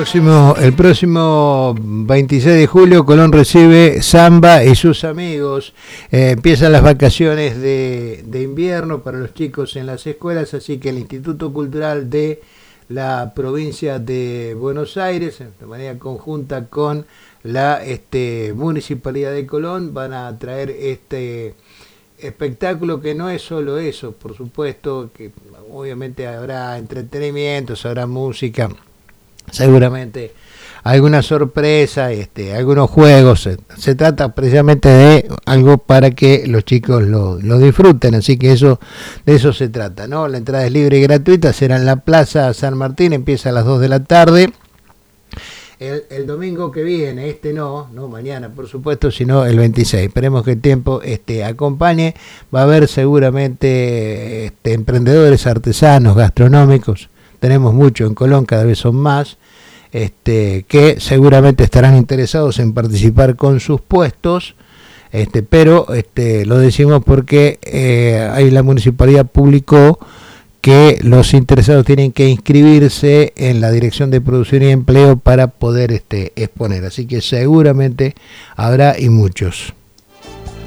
próximo 26 de julio Colón recibe Samba y sus amigos. Empiezan las vacaciones de invierno para los chicos en las escuelas, así que el Instituto Cultural de la provincia de Buenos Aires, de manera conjunta con la Municipalidad de Colón, van a traer este espectáculo que no es solo eso, por supuesto, que obviamente habrá entretenimiento, habrá música, seguramente alguna sorpresa, algunos juegos. Se trata precisamente de algo para que los chicos lo disfruten, así que de eso se trata, ¿no? La entrada es libre y gratuita, será en la Plaza San Martín, empieza a las 2 de la tarde. El domingo que viene, no mañana por supuesto, sino el 26. Esperemos que el tiempo acompañe. Va a haber seguramente emprendedores, artesanos, gastronómicos. Tenemos mucho en Colón, cada vez son más, que seguramente estarán interesados en participar con sus puestos, pero lo decimos porque ahí la municipalidad publicó que los interesados tienen que inscribirse en la Dirección de Producción y Empleo para poder exponer. Así que seguramente habrá y muchos.